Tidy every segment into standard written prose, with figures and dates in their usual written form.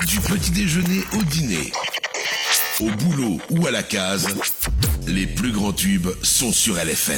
Du petit déjeuner au dîner, au boulot ou à la case, les plus grands tubes sont sur LFM.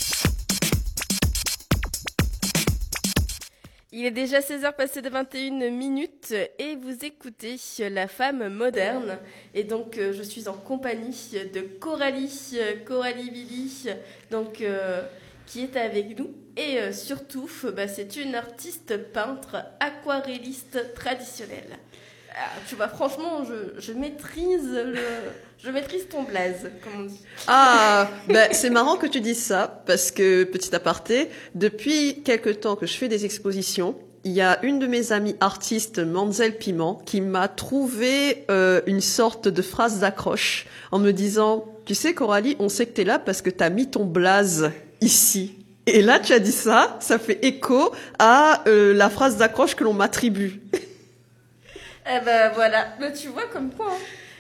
Il est déjà 16h passé de 21 minutes et vous écoutez La Femme Moderne. Et donc je suis en compagnie de Coralie Billy, donc, qui est avec nous. Et surtout, c'est une artiste peintre aquarelliste traditionnelle. Tu vois, franchement, je maîtrise ton blaze, comme on dit. C'est marrant que tu dises ça, parce que, petit aparté, depuis quelque temps que je fais des expositions, il y a une de mes amies artistes, Manzel Piment, qui m'a trouvé une sorte de phrase d'accroche en me disant « Tu sais, Coralie, on sait que t'es là parce que t'as mis ton blaze ici. » Et là, tu as dit ça fait écho à la phrase d'accroche que l'on m'attribue. Voilà, tu vois comme quoi.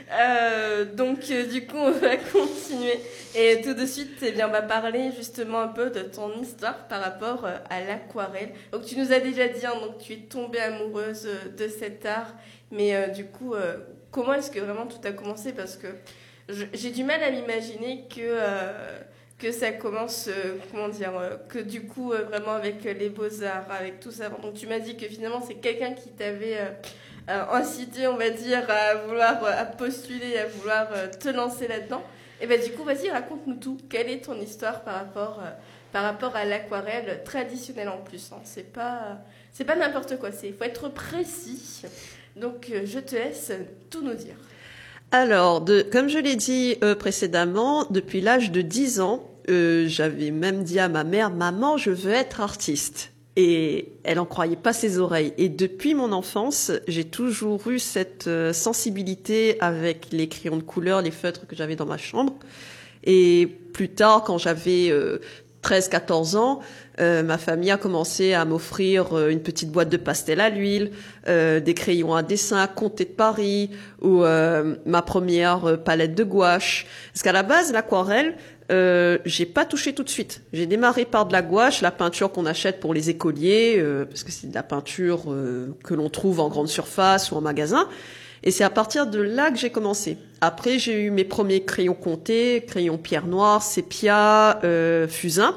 Du coup, on va continuer. Et tout de suite, on va parler justement un peu de ton histoire par rapport à l'aquarelle. Donc, tu nous as déjà dit, donc tu es tombée amoureuse de cet art. Mais du coup, comment est-ce que vraiment tout a commencé? Parce que j'ai du mal à m'imaginer que ça commence, que du coup, vraiment avec les beaux-arts, avec tout ça. Donc, tu m'as dit que finalement, c'est quelqu'un qui t'avait incité, on va dire, à postuler, à vouloir te lancer là-dedans. Et du coup, vas-y, raconte-nous tout. Quelle est ton histoire par rapport à l'aquarelle traditionnelle en plus, hein. C'est pas n'importe quoi, il faut être précis. Donc, je te laisse tout nous dire. Alors, comme je l'ai dit précédemment, depuis l'âge de 10 ans, j'avais même dit à ma mère, maman, je veux être artiste. Et elle en croyait pas ses oreilles. Et depuis mon enfance, j'ai toujours eu cette sensibilité avec les crayons de couleur, les feutres que j'avais dans ma chambre. Et plus tard, quand j'avais 13-14 ans, ma famille a commencé à m'offrir une petite boîte de pastel à l'huile, des crayons à dessin, Comté de Paris, ou ma première palette de gouache. Parce qu'à la base, l'aquarelle, j'ai pas touché tout de suite. J'ai démarré par de la gouache, la peinture qu'on achète pour les écoliers, parce que c'est de la peinture que l'on trouve en grande surface ou en magasin. Et c'est à partir de là que j'ai commencé. Après, j'ai eu mes premiers crayons Comté, crayons pierre noire, sépia, fusain.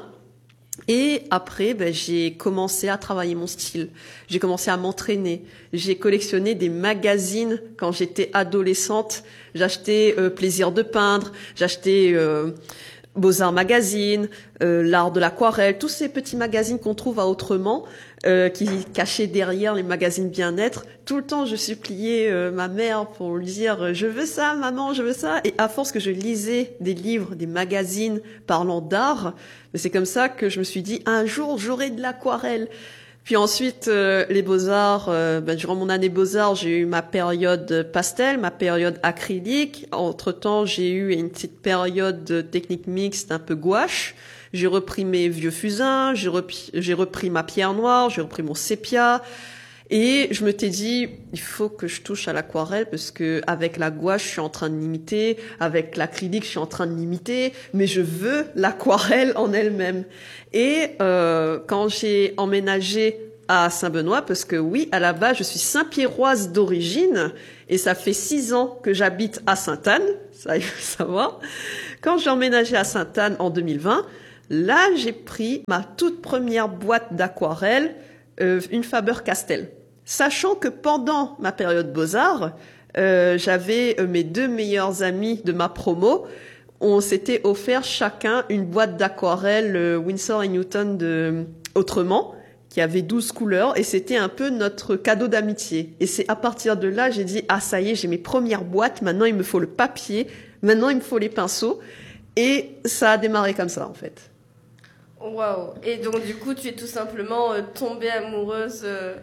Et après, j'ai commencé à travailler mon style. J'ai commencé à m'entraîner. J'ai collectionné des magazines quand j'étais adolescente. J'achetais Plaisir de peindre, j'achetais Beaux-Arts Magazine, l'art de l'aquarelle, tous ces petits magazines qu'on trouve à Autrement, qui cachaient derrière les magazines bien-être. Tout le temps, je suppliais ma mère pour lui dire « Je veux ça, maman, je veux ça ». Et à force que je lisais des livres, des magazines parlant d'art, c'est comme ça que je me suis dit « Un jour, j'aurai de l'aquarelle ». Puis ensuite, les beaux-arts, durant mon année beaux-arts, j'ai eu ma période pastel, ma période acrylique. Entre-temps, j'ai eu une petite période de technique mixte, un peu gouache. J'ai repris mes vieux fusains, j'ai repris ma pierre noire, j'ai repris mon sépia. Et je me t'ai dit, il faut que je touche à l'aquarelle parce que avec la gouache, je suis en train de l'imiter, avec l'acrylique, je suis en train de l'imiter, mais je veux l'aquarelle en elle-même. Et quand j'ai emménagé à Saint-Benoît, parce que oui, à la base, je suis Saint-Pierroise d'origine, et ça fait 6 ans que j'habite à Sainte-Anne, ça il faut savoir. Quand j'ai emménagé à Sainte-Anne en 2020, là, j'ai pris ma toute première boîte d'aquarelle, une Faber-Castell. Sachant que pendant ma période Beaux-Arts, j'avais mes 2 meilleurs amis de ma promo. On s'était offert chacun une boîte d'aquarelle Winsor & Newton de Autrement, qui avait 12 couleurs, et c'était un peu notre cadeau d'amitié. Et c'est à partir de là, j'ai dit, ça y est, j'ai mes premières boîtes, maintenant il me faut le papier, maintenant il me faut les pinceaux. Et ça a démarré comme ça, en fait. Waouh! Et donc, du coup, tu es tout simplement tombée amoureuse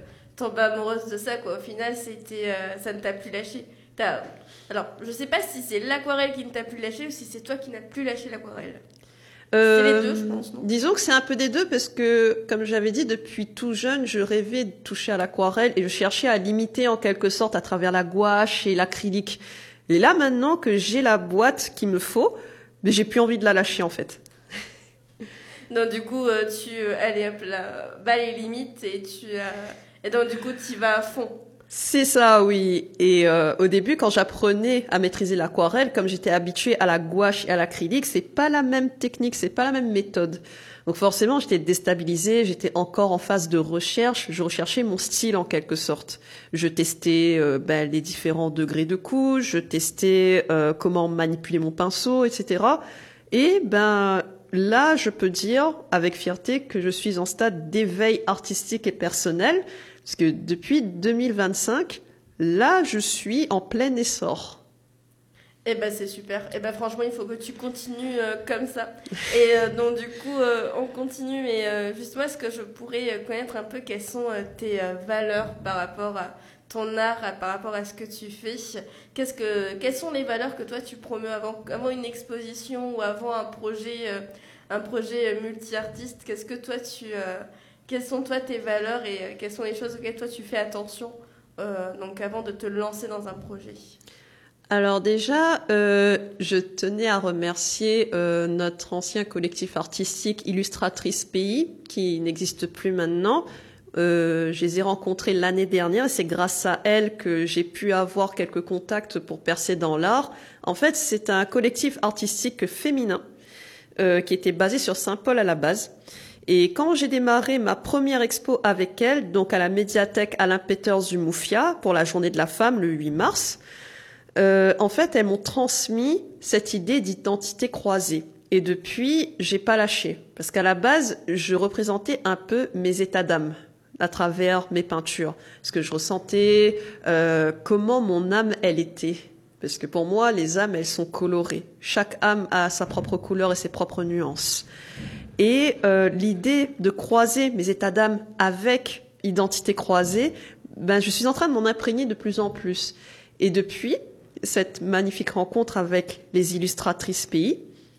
de ça, quoi. Au final, ça ne t'a plus lâché. Alors, je sais pas si c'est l'aquarelle qui ne t'a plus lâché ou si c'est toi qui n'as plus lâché l'aquarelle. C'est les deux, je pense, non? Disons que c'est un peu des deux parce que, comme j'avais dit, depuis tout jeune, je rêvais de toucher à l'aquarelle et je cherchais à l'imiter en quelque sorte à travers la gouache et l'acrylique. Et là, maintenant que j'ai la boîte qu'il me faut, j'ai plus envie de la lâcher, en fait. Donc, du coup, allez hop là, bas les limites et donc, du coup, tu y vas à fond. C'est ça, oui. Et au début, quand j'apprenais à maîtriser l'aquarelle, comme j'étais habituée à la gouache et à l'acrylique, c'est pas la même technique, c'est pas la même méthode. Donc forcément, j'étais déstabilisée, j'étais encore en phase de recherche, je recherchais mon style en quelque sorte. Je testais les différents degrés de couche, je testais comment manipuler mon pinceau, etc. Et là, je peux dire avec fierté que je suis en stade d'éveil artistique et personnel, parce que depuis 2025, là, je suis en plein essor. Eh ben c'est super. Eh ben franchement, il faut que tu continues comme ça. Et donc du coup, on continue. Mais justement, est-ce que je pourrais connaître un peu quelles sont tes valeurs par rapport à ton art, par rapport à ce que tu fais? Quelles sont les valeurs que toi tu promeus avant une exposition ou avant un projet multi-artiste? Quelles sont toi tes valeurs et quelles sont les choses auxquelles toi tu fais attention donc avant de te lancer dans un projet? Alors déjà, je tenais à remercier notre ancien collectif artistique Illustratrice Pays, qui n'existe plus maintenant. Je les ai rencontrés l'année dernière et c'est grâce à elles que j'ai pu avoir quelques contacts pour percer dans l'art. En fait, c'est un collectif artistique féminin qui était basé sur Saint-Paul à la base. Et quand j'ai démarré ma première expo avec elles, donc à la médiathèque Alain Peters du Moufia, pour la journée de la femme, le 8 mars, en fait, elles m'ont transmis cette idée d'identité croisée. Et depuis, j'ai pas lâché. Parce qu'à la base, je représentais un peu mes états d'âme à travers mes peintures. Ce que je ressentais, comment mon âme, elle était. Parce que pour moi, les âmes, elles sont colorées. Chaque âme a sa propre couleur et ses propres nuances. Et l'idée de croiser mes états d'âme avec identité croisée, je suis en train de m'en imprégner de plus en plus. Et depuis cette magnifique rencontre avec les illustratrices pays,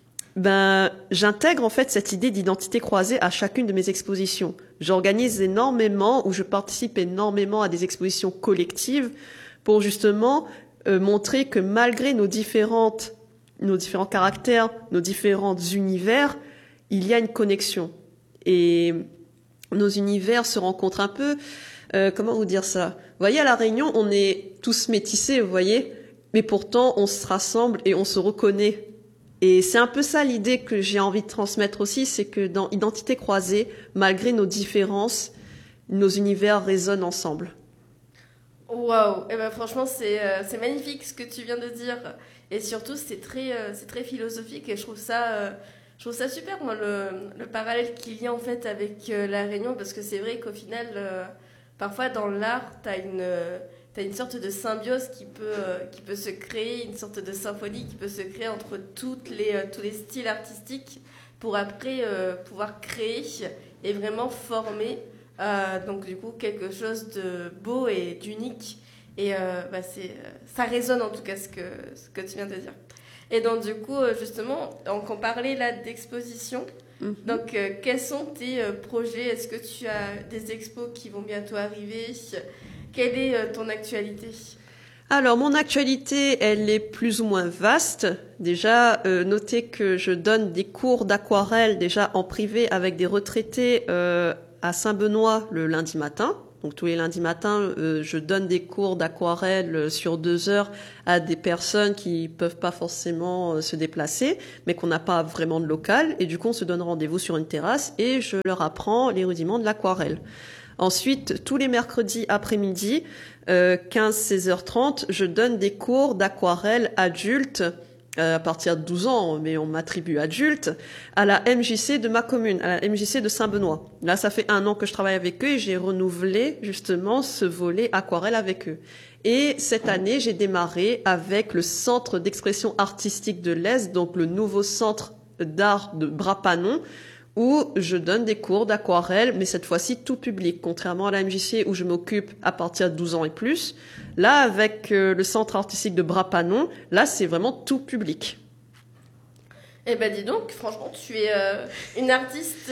j'intègre en fait cette idée d'identité croisée à chacune de mes expositions. J'organise énormément ou je participe énormément à des expositions collectives pour justement montrer que malgré nos différents caractères, nos différents univers, il y a une connexion. Et nos univers se rencontrent un peu, comment vous dire ça? Vous voyez, à La Réunion, on est tous métissés, vous voyez, mais pourtant on se rassemble et on se reconnaît. Et c'est un peu ça l'idée que j'ai envie de transmettre aussi, c'est que dans Identité croisée, malgré nos différences, nos univers résonnent ensemble. Waouh! Eh ben franchement, c'est magnifique ce que tu viens de dire. Et surtout, c'est très philosophique et je trouve ça super, moi, le parallèle qu'il y a en fait avec La Réunion, parce que c'est vrai qu'au final, parfois dans l'art, t'as une sorte de symbiose qui peut se créer, une sorte de symphonie qui peut se créer entre tous les styles artistiques pour après pouvoir créer et vraiment former donc du coup quelque chose de beau et d'unique. Et ça résonne en tout cas ce que tu viens de dire. Et donc du coup justement, on parlait là d'exposition. Donc quels sont tes projets? Est-ce que tu as des expos qui vont bientôt arriver? Quelle est ton actualité? Alors, mon actualité, elle est plus ou moins vaste. Déjà, notez que je donne des cours d'aquarelle déjà en privé avec des retraités à Saint-Benoît le lundi matin. Donc, tous les lundis matins, je donne des cours d'aquarelle sur 2 heures à des personnes qui peuvent pas forcément se déplacer, mais qu'on n'a pas vraiment de local. Et du coup, on se donne rendez-vous sur une terrasse et je leur apprends les rudiments de l'aquarelle. Ensuite, tous les mercredis après-midi, 15-16h30, je donne des cours d'aquarelle adultes, à partir de 12 ans, mais on m'attribue adulte, à la MJC de ma commune, à la MJC de Saint-Benoît. Là, ça fait 1 an que je travaille avec eux et j'ai renouvelé justement ce volet aquarelle avec eux. Et cette année, j'ai démarré avec le Centre d'expression artistique de l'Est, donc le nouveau centre d'art de Bras-Panon, où je donne des cours d'aquarelle, mais cette fois-ci tout public, contrairement à la MJC où je m'occupe à partir de 12 ans et plus. Là, avec le centre artistique de Bras-Panon, là, c'est vraiment tout public. Eh ben dis donc, franchement, tu es une artiste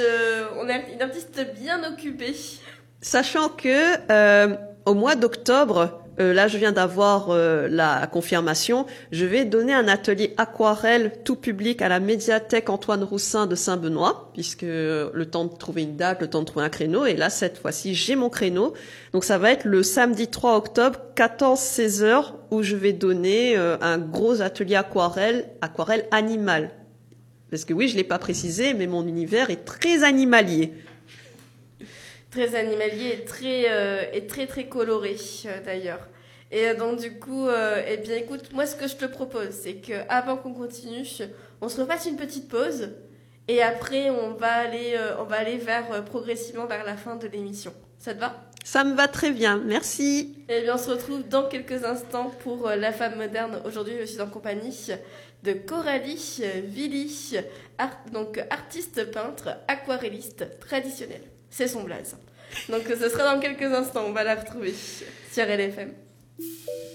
bien occupée. Sachant que au mois d'octobre, là je viens d'avoir la confirmation, je vais donner un atelier aquarelle tout public à la médiathèque Antoine Roussin de Saint-Benoît, puisque le temps de trouver une date, le temps de trouver un créneau, et là cette fois-ci j'ai mon créneau. Donc ça va être le samedi 3 octobre, 14-16 heures, où je vais donner un gros atelier aquarelle animale. Parce que oui, je l'ai pas précisé, mais mon univers est très animalier. Très animalier et très très coloré d'ailleurs. Et donc du coup, eh bien écoute, moi ce que je te propose, c'est que avant qu'on continue, on se refasse une petite pause et après on va aller progressivement vers la fin de l'émission. Ça te va ? Ça me va très bien, merci. Eh bien on se retrouve dans quelques instants pour La Femme Moderne. Aujourd'hui, je suis en compagnie de Coralie Villy, donc artiste peintre, aquarelliste traditionnelle. C'est son blaze. Donc ce sera dans quelques instants, on va la retrouver sur LFM.